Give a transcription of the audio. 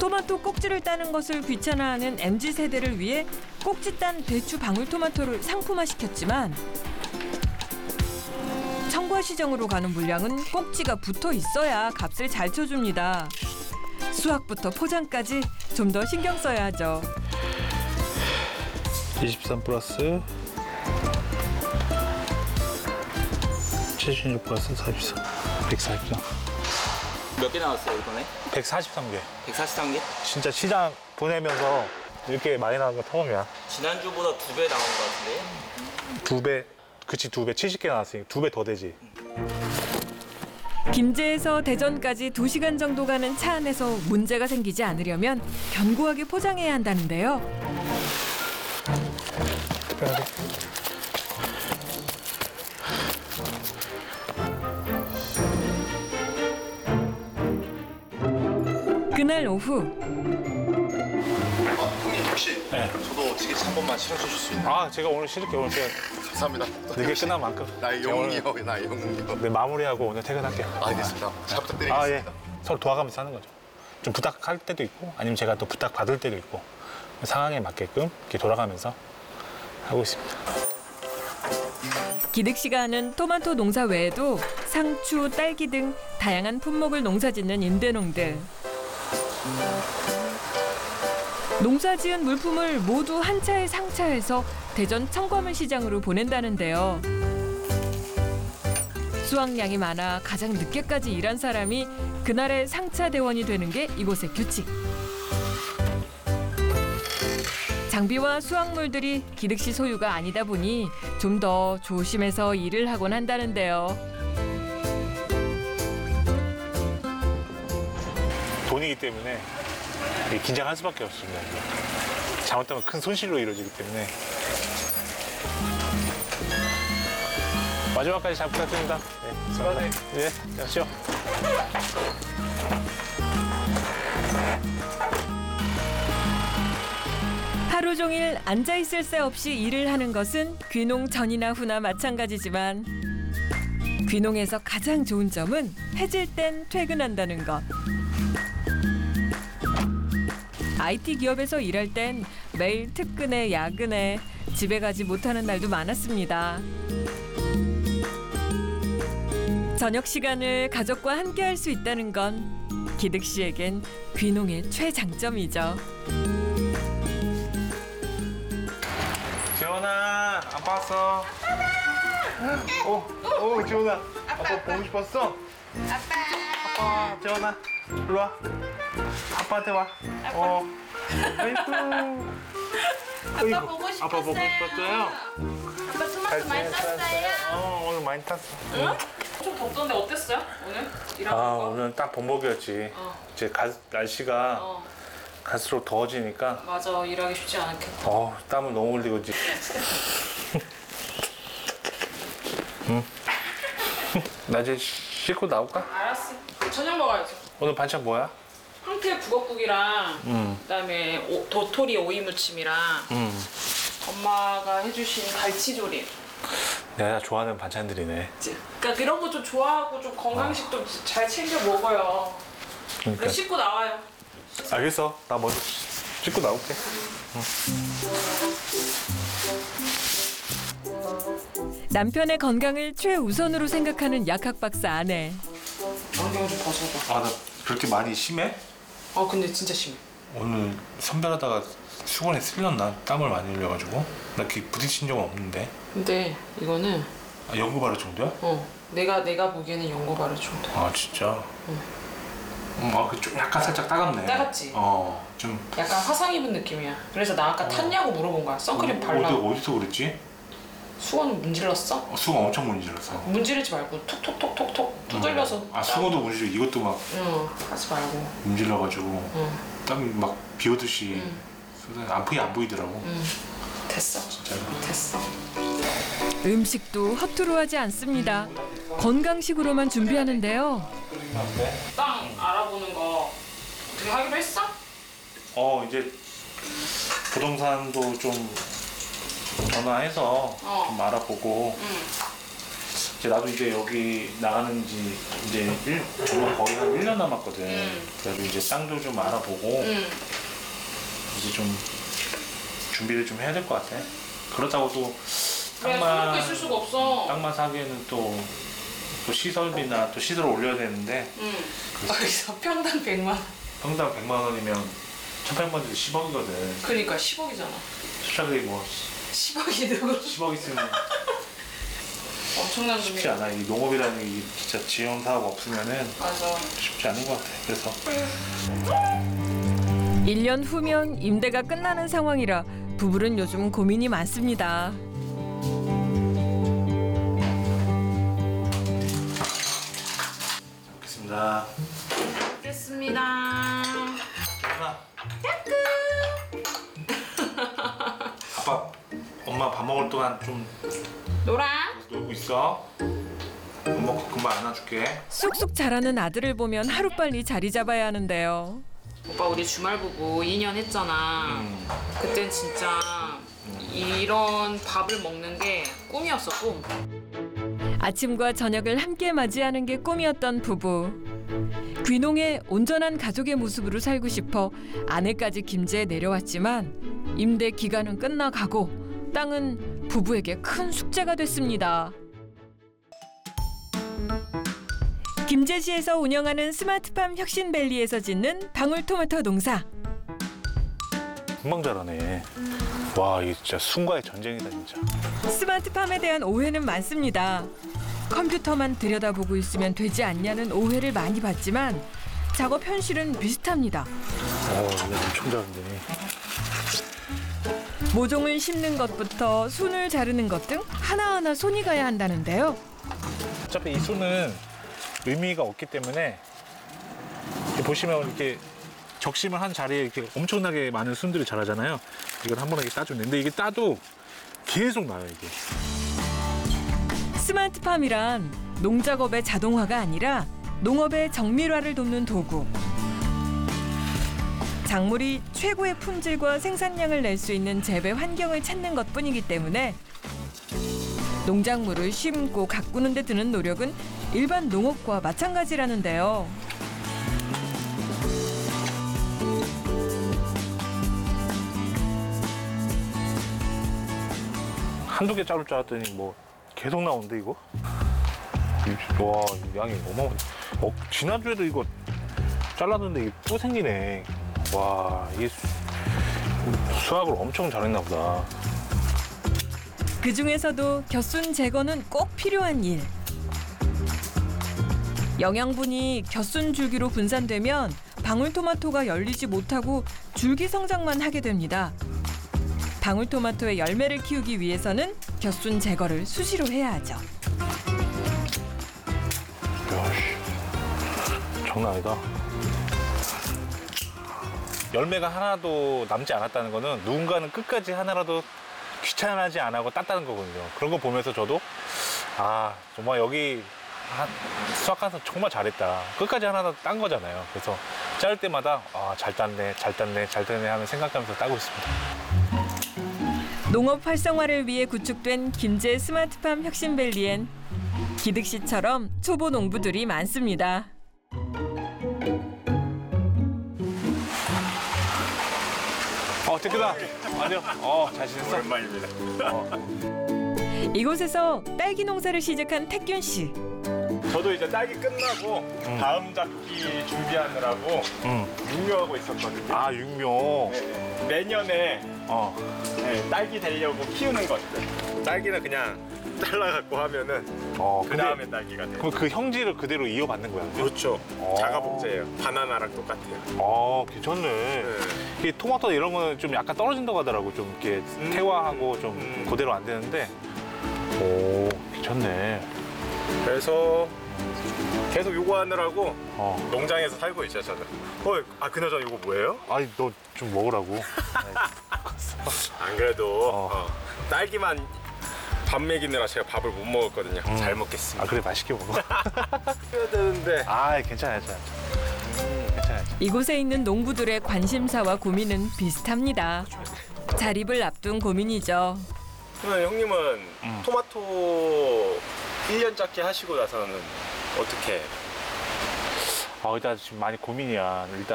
토마토 꼭지를 따는 것을 귀찮아하는 MZ세대를 위해 꼭지 딴 대추 방울토마토를 상품화시켰지만 청과시장으로 가는 물량은 꼭지가 붙어 있어야 값을 잘 쳐줍니다. 수확부터 포장까지 좀 더 신경 써야 하죠. 23 플러스 76 플러스 44 143 몇 개 나왔어요 이번에? 143개 143개? 진짜 시장 보내면서 이렇게 많이 나온 건 처음이야. 지난주보다 2배 나온 것 같은데? 2배, 그치 2배 70개 나왔으니까 2배 더 되지. 김제에서 대전까지 2시간 정도 가는 차 안에서 문제가 생기지 않으려면 견고하게 포장해야 한다는데요. 그날 오후 형님 혹시 네. 저도 지게차 한 번만 실어주실 수 있나요? 아, 제가 오늘 실을게요. 오늘 제가 감사합니다. 늦게 끝난 만큼. 나의 제가 오늘 영웅이요, 나의 영웅이요. 네, 마무리하고 오늘 퇴근할게요. 알겠습니다. 잘 부탁드리겠습니다. 아, 예. 서로 도와가면서 하는 거죠. 좀 부탁할 때도 있고 아니면 제가 또 부탁 받을 때도 있고 상황에 맞게끔 이렇게 돌아가면서 하고 있습니다. 기득 씨가 하는 토마토 농사 외에도 상추, 딸기 등 다양한 품목을 농사짓는 임대농들. 농사지은 물품을 모두 한 차에 상차해서 대전 청과물 시장으로 보낸다는데요. 수확량이 많아 가장 늦게까지 일한 사람이 그날의 상차 대원이 되는 게 이곳의 규칙. 장비와 수확물들이 기득 씨 소유가 아니다 보니 좀 더 조심해서 일을 하곤 한다는데요. 돈이기 때문에 긴장할 수밖에 없습니다. 잘못하면 큰 손실로 이루어지기 때문에 마지막까지 잘 부탁드립니다. 네, 수고하세요. 네, 안녕하세요. 하루 종일 앉아있을 새 없이 일을 하는 것은 귀농 전이나 후나 마찬가지지만 귀농에서 가장 좋은 점은 해질 땐 퇴근한다는 것. IT 기업에서 일할 땐 매일 특근에 야근에 집에 가지 못하는 날도 많았습니다. 저녁 시간을 가족과 함께할 수 있다는 건 기득 씨에겐 귀농의 최장점이죠. 지원아, 아빠 왔어. 오, 지원아. 아빠 보고 싶었어? 아빠, 지원아, 일로 와. 아빠한테 와. 아이고. 아빠 보고 싶었어요. 아빠 보고 싶었어요? 아빠 토마토 많이 땄어요? 오늘 많이 탔어. 응? 좀 덥던데 어땠어요? 오늘? 일하는 아, 거? 오늘 딱 본보기였지. 이제 날씨가 갈수록 더워지니까 맞아, 일하기 쉽지 않겠다. 땀을 너무 흘리고 이제. 응. 나 이제 씻고 나올까? 알았어. 저녁 먹어야죠. 오늘 반찬 뭐야? 황태 북엇국이랑 그다음에 도토리 오이무침이랑 엄마가 해주신 갈치조림. 내가 좋아하는 반찬들이네. 그러니까 이런 거 좀 좋아하고 좀 건강식 좀 잘 챙겨 먹어요. 그러니까. 씻고 나와요. 알겠어. 나 먼저 씻고 나올게. 남편의 건강을 최우선으로 생각하는 약학박사 아내. 안경 좀 벗어봐. 나 그렇게 많이 심해? 근데 진짜 심해. 오늘 선별하다가 수건에 쓸렸나? 땀을 많이 흘려가지고. 나 이렇게 부딪힌 적은 없는데. 근데 이거는 연고 바를 정도야? 내가 보기에는 연고 바를 정도. 아, 진짜? 좀 약간 살짝 따갑네. 따갑지? 좀. 약간 화상 입은 느낌이야. 그래서 나 아까 탔냐고 물어본 거야. 선크림 발라고. 어디서 그랬지? 수건 문질렀어? 수건 엄청 문질렀어. 문지르지 말고 톡톡톡톡톡 두들려서. 수건도 문질러. 이것도 막 응, 하지 말고. 문질러가지고 땀이 막 비 오듯이 안 보이더라고. 됐어. 진짜로. 됐어. 음식도 허투루 하지 않습니다. 건강식으로만 준비하는데요. 땅 알아보는 거 어떻게 하기로 했어? 이제 부동산도 좀 전화해서 좀 알아보고 나도 이제 여기 나가는 지 이제 정말 거의 한 1년 남았거든. 그래서 이제 땅도 좀 알아보고 이제 좀 준비를 좀 해야 될 것 같아. 그렇다고 또 그래, 손쉽게 쓸 수가 없어. 땅만 사기에는 또 시설비나 또 시설을 올려야 되는데 거기서 평당 100만 원. 평당 100만 원이면 1,800만 10억이거든. 그러니까 10억이잖아. 수차들이 뭐 10억이 누구? 10억 있으면 엄청난 쉽지 돈이야. 않아. 이 농업이라는 게 진짜 지원 사업 없으면은 맞아. 쉽지 않은 것 같아. 그래서 1년 후면 임대가 끝나는 상황이라 부부는 요즘 고민이 많습니다. 먹겠습니다. 됐습니다. 엄마. 아빠, 엄마 밥 먹을 동안 좀 놀아. 놀고 있어. 엄마 금방 안아줄게. 쑥쑥 자라는 아들을 보면 하루빨리 자리 잡아야 하는데요. 오빠 우리 주말 부부 2년 했잖아. 그땐 진짜 이런 밥을 먹는 게 꿈이었어, 꿈. 아침과 저녁을 함께 맞이하는 게 꿈이었던 부부. 귀농에 온전한 가족의 모습으로 살고 싶어 아내까지 김제에 내려왔지만 임대 기간은 끝나가고 땅은 부부에게 큰 숙제가 됐습니다. 김제시에서 운영하는 스마트팜 혁신밸리에서 짓는 방울토마토 농사. 금방 자라네. 와, 이게 진짜 순과의 전쟁이다 진짜. 스마트팜에 대한 오해는 많습니다. 컴퓨터만 들여다보고 있으면 되지 않냐는 오해를 많이 받지만 작업 현실은 비슷합니다. 이거 엄청 자른데. 모종을 심는 것부터 순을 자르는 것 등 하나하나 손이 가야 한다는데요. 어차피 이 순은 의미가 없기 때문에 이렇게 보시면 이렇게 적심을 한 자리에 이렇게 엄청나게 많은 순들이 자라잖아요. 이걸 한 번에 이렇게 따주면 되는데 이게 따도 계속 나요 이게. 스마트팜이란 농작업의 자동화가 아니라 농업의 정밀화를 돕는 도구. 작물이 최고의 품질과 생산량을 낼 수 있는 재배 환경을 찾는 것뿐이기 때문에 농작물을 심고 가꾸는 데 드는 노력은 일반 농업과 마찬가지라는데요. 한두 개 자를 줄 알았더니 뭐 계속 나오는데 이거? 와, 이 양이 어마어마해. 지난주에도 이거 잘랐는데 이게 또 생기네. 와, 이게 수확을 엄청 잘했나 보다. 그 중에서도 겨순 제거는 꼭 필요한 일. 영양분이 겨순 줄기로 분산되면 방울토마토가 열리지 못하고 줄기 성장만 하게 됩니다. 방울토마토의 열매를 키우기 위해서는 겨순 제거를 수시로 해야 하죠. 야씨, 장난 아니다. 열매가 하나도 남지 않았다는 거는 누군가는 끝까지 하나라도 귀찮아하지 안 하고 땄다는 거거든요. 그런 거 보면서 저도 정말 여기 수확해서 정말 잘했다. 끝까지 하나 딴 거잖아요. 그래서 자를 때마다 잘 땄네, 잘 땄네, 잘 땄네 하면 생각하면서 따고 있습니다. 농업 활성화를 위해 구축된 김제 스마트팜 혁신밸리엔 기득 씨처럼 초보 농부들이 많습니다. 찌끄다. 안녕. 잘 지냈어? 오랜만입니다. 이곳에서 딸기 농사를 시작한 태균 씨. 저도 이제 딸기 끝나고 다음 작기 준비하느라고 육묘하고 있었거든요. 육묘. 내년에 어. 딸기 되려고 키우는 것들. 딸기는 그냥 잘라갖고 하면은 그 근데 다음에 딸기가 돼요. 그럼 그 형질을 그대로 이어받는 거야? 그렇죠. 자가복제예요. 바나나랑 똑같아요. 괜찮네. 이 토마토 이런 거는 좀 약간 떨어진다고 하더라고. 좀 이렇게 태화하고 좀 그대로 안 되는데. 오, 괜찮네. 그래서 계속 요거 하느라고 농장에서 살고 있죠, 저는. 그나저나 이거 뭐예요? 아니, 너 좀 먹으라고. 안 그래도 딸기만 밥 먹이느라 제가 밥을 못 먹었거든요. 잘 먹겠습니다. 그래, 맛있게 먹어. 해야 되는데. 괜찮아. 괜찮아. 이곳에 있는 농부들의 관심사와 고민은 비슷합니다. 자립을 앞둔 고민이죠. 그러면 형님은 토마토 1년 짝게 하시고 나서는 어떻게? 일단 지금 많이 고민이야. 일단